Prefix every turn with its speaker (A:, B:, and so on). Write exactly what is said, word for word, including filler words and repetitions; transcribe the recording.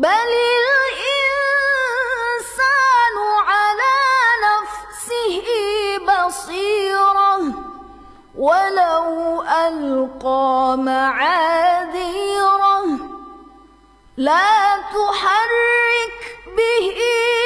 A: بل الإنسان على نفسه بصيرة ولو ألقى معاذيره لا تحرك به